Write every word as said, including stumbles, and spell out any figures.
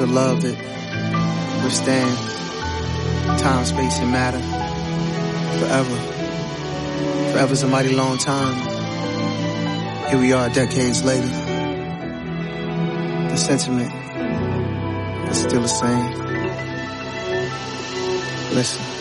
of love that withstand time, space, and matter forever. Forever's a mighty long time. Here we are decades later. The sentiment is still the same. Listen.